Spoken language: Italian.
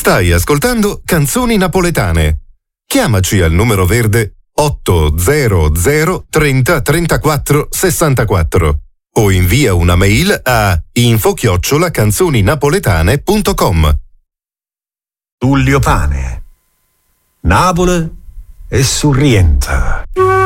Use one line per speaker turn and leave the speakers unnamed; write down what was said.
Stai ascoltando Canzoni Napoletane. Chiamaci al numero verde 800 30 34 64 o invia una mail a info@canzoninapoletane.com.
Tullio Pane, Napoli e Sorrento.